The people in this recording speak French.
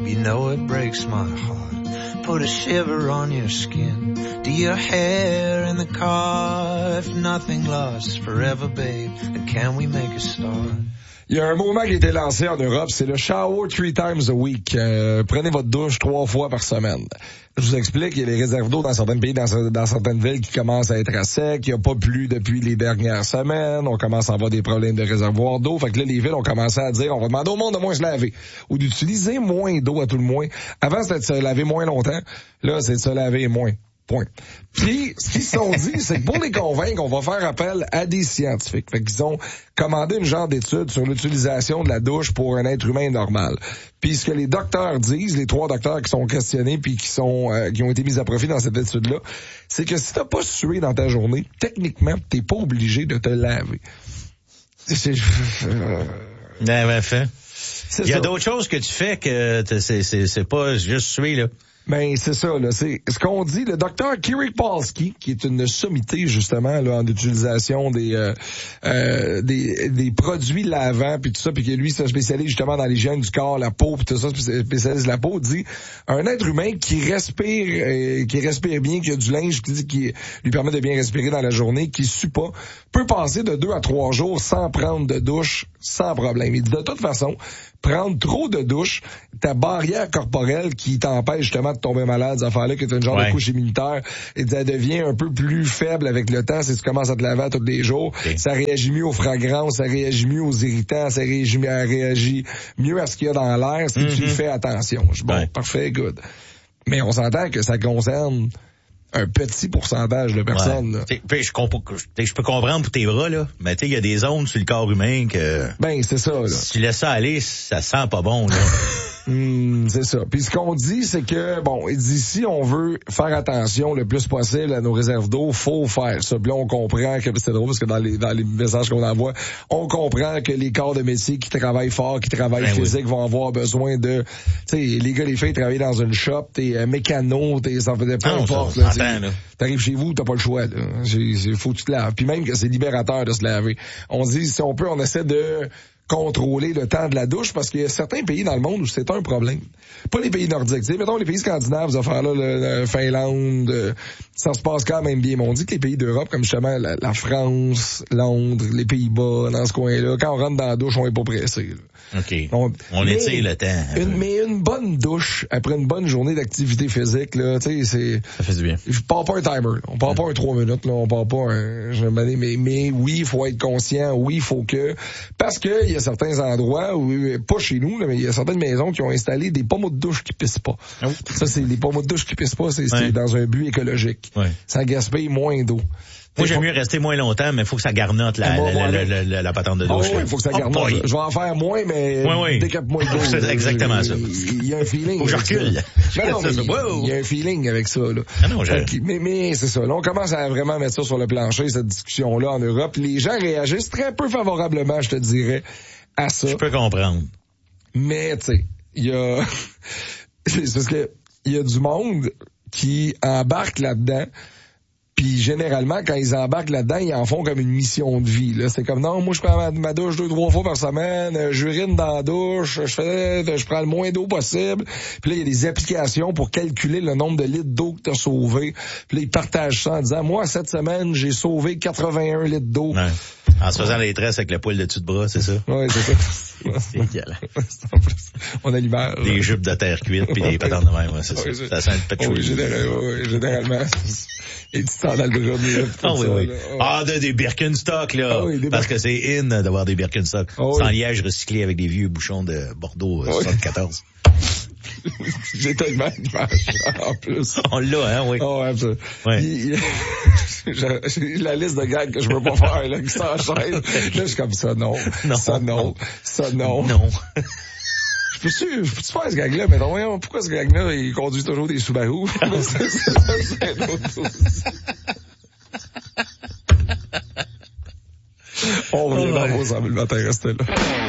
You know it breaks my heart. Put a shiver on your skin. Do your hair in the car. If nothing lasts forever, babe, then can we make a start? Il y a un mouvement qui a été lancé en Europe, c'est le shower 3 times a week. Prenez votre douche 3 fois par semaine. Je vous explique, il y a les réserves d'eau dans certains pays, dans certaines villes qui commencent à être à sec. Il n'y a pas plu depuis les dernières semaines. On commence à avoir des problèmes de réservoirs d'eau. Fait que là, les villes ont commencé à dire, on va demander au monde de moins se laver. Ou d'utiliser moins d'eau à tout le moins. Avant, c'était de se laver moins longtemps. Là, c'est de se laver moins. Point. Puis, ce qu'ils se sont dit, c'est que pour les convaincre, on va faire appel à des scientifiques. Fait qu'ils ont commandé une genre d'étude sur l'utilisation de la douche pour un être humain normal. Puis, ce que les docteurs disent, les 3 docteurs qui sont questionnés puis qui ont été mis à profit dans cette étude-là, c'est que si t'as pas sué dans ta journée, techniquement, t'es pas obligé de te laver. Ben, fait. Il y a d'autres choses que tu fais que c'est pas juste suer, là. Ben, c'est ça, là. C'est ce qu'on dit, le docteur Kirik Polsky, qui est une sommité, justement, là, en utilisation des produits lavants, puis tout ça, puis que lui, se spécialise justement dans l'hygiène du corps, la peau, puis tout ça, spécialise la peau, dit, un être humain qui respire bien, qui a du linge, qui lui permet de bien respirer dans la journée, qui sue pas, peut passer de 2 à 3 jours sans prendre de douche, sans problème. Il dit, de toute façon, prendre trop de douche, ta barrière corporelle qui t'empêche justement de tomber malade, ces affaires-là, qui est une genre de couche immunitaire, et ça devient un peu plus faible avec le temps si tu commences à te laver tous les jours. Okay. Ça réagit mieux aux fragrances, ça réagit mieux aux irritants, ça réagit mieux à ce qu'il y a dans l'air si tu y fais attention. Bon, parfait, good. Mais on s'entend que ça concerne un petit pourcentage de personnes. Ouais. Je peux comprendre pour tes bras, là, mais tu sais, il y a des zones sur le corps humain que... Ben, c'est ça, là. Si tu laisses ça aller, ça sent pas bon, là. C'est ça. Puis ce qu'on dit, c'est que, bon, il dit, si on veut faire attention le plus possible à nos réserves d'eau, faut faire ça. Puis là, on comprend que, c'est drôle parce que dans les messages qu'on envoie, on comprend que les corps de métier qui travaillent fort, qui travaillent physique, vont avoir besoin de, tu sais, les gars, les filles travaillent dans une shop, t'es mécano, ça fait peu importe, là. T'arrives chez vous, t'as pas le choix, là. Faut que tu te laves. Puis même que c'est libérateur de se laver. On dit, si on peut, on essaie de contrôler le temps de la douche, parce qu'il y a certains pays dans le monde où c'est un problème. Pas les pays nordiques. Tu sais, mettons les pays scandinaves, ces affaires-là, la Finlande, ça se passe quand même bien. Mais on dit que les pays d'Europe, comme justement la France, Londres, les Pays-Bas, dans ce coin-là, quand on rentre dans la douche, on est pas pressé, là. OK. On étire le temps. Mais une bonne douche, après une bonne journée d'activité physique, là, tu sais, ça fait du bien. Je parle pas un timer. On parle pas un 3 minutes, là. On parle pas mais oui, il faut être conscient. Oui, il faut que, parce que il y a certains endroits où, pas chez nous, là, mais il y a certaines maisons qui ont installé des pommeaux de douche qui pissent pas. Oh. Ça, c'est les pommeaux de douche qui pissent pas, c'est dans un but écologique. Ouais. Ça gaspille moins d'eau. Moi, j'aime mieux rester moins longtemps, mais il faut que ça garnote la patente de douche. Oui, il faut que ça garnote. Je vais en faire moins, mais décape moins d'eau. C'est exactement ça. Il y a un feeling. Faut que je recule. Il y a un feeling avec ça, là. Ah non, mais c'est ça. Là, on commence à vraiment mettre ça sur le plancher, cette discussion-là en Europe. Les gens réagissent très peu favorablement, je te dirais, à ça. Je peux comprendre. Mais, tu sais, il y a... c'est parce que il y a du monde qui embarque là-dedans. Puis généralement, quand ils embarquent là-dedans, ils en font comme une mission de vie. Là, c'est comme, non, moi je prends ma douche 2-3 fois par semaine, j'urine dans la douche, je prends le moins d'eau possible. Puis là, il y a des applications pour calculer le nombre de litres d'eau que tu as sauvé. Puis là, ils partagent ça en disant, moi, cette semaine, j'ai sauvé 81 litres d'eau. Ouais. En se faisant les tresses avec la poêle de dessus de bras, c'est ça? Oui, c'est ça. C'est égal. On a l'image. Des jupes de terre cuite puis des patentes de même, ouais, c'est ça. Ça sent le patchouli. Oui, généralement. Et tu sandales brûlées. Ah oui. Des Birkenstock, là. Ah, oui, parce que c'est in d'avoir des Birkenstock. Sans liège recyclé avec des vieux bouchons de Bordeaux 74. J'ai tellement d'image en plus. On l'a, hein, oui. Oh, un peu. Ouais. J'ai la liste de gags que je veux pas faire, là, qui s'enchaînent. Là, je suis comme ça, non. Ça, non. Ça, non. Non. Je peux-tu faire ce gag-là? Mais non, voyons, pourquoi ce gag-là, il conduit toujours des Subaru? C'est un autre aussi. On revient dans vos ensemble le matin, restez là.